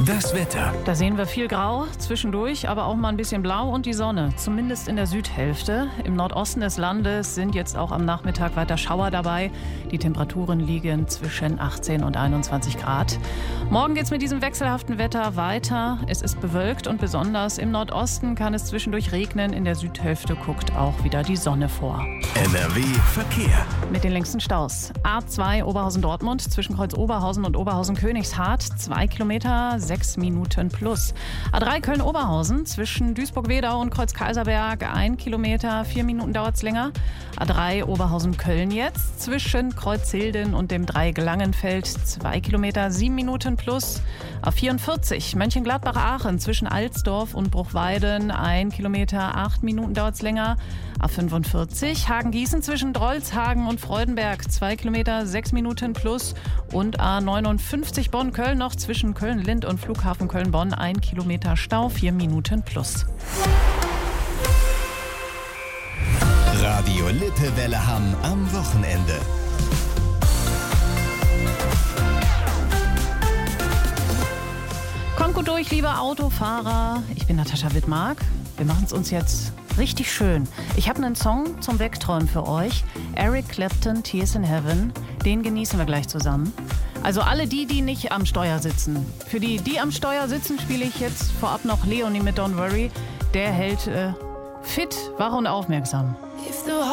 Das Wetter. Da sehen wir viel Grau zwischendurch, aber auch mal ein bisschen Blau und die Sonne, zumindest in der Südhälfte. Im Nordosten des Landes sind jetzt auch am Nachmittag weiter Schauer dabei. Die Temperaturen liegen zwischen 18 und 21 Grad. Morgen geht es mit diesem wechselhaften Wetter weiter. Es ist bewölkt und besonders im Nordosten kann es zwischendurch regnen. In der Südhälfte guckt auch wieder die Sonne vor. NRW Verkehr. Mit den längsten Staus. A2 Oberhausen-Dortmund zwischen Kreuz Oberhausen und Oberhausen-Königshardt 2 Kilometer, 6 Minuten plus. A3 Köln-Oberhausen zwischen Duisburg-Wedau und Kreuz-Kaiserberg 1 Kilometer, 4 Minuten dauert es länger. A3 Oberhausen-Köln jetzt zwischen Kreuzhilden und dem Dreieck Langenfeld 2 Kilometer, 7 Minuten plus. A44 Mönchengladbach-Aachen zwischen Alsdorf und Bruchweiden 1 Kilometer, 8 Minuten dauert es länger. A45 Hagen-Gießen zwischen Drolshagen und Freudenberg 2 Kilometer, 6 Minuten plus. Und A59 Bonn-Köln noch zwischen Köln-Lind und Flughafen Köln-Bonn 1 Kilometer Stau, 4 Minuten plus. Radio Lippewelle Hamm am Wochenende. Kommt gut durch, liebe Autofahrer. Ich bin Natascha Wittmark. Wir machen es uns jetzt richtig schön. Ich habe einen Song zum Wegträumen für euch. Eric Clapton, Tears in Heaven. Den genießen wir gleich zusammen. Also alle die nicht am Steuer sitzen. Für die am Steuer sitzen, spiele ich jetzt vorab noch Leonie mit Don't Worry. Der hält fit, wach und aufmerksam.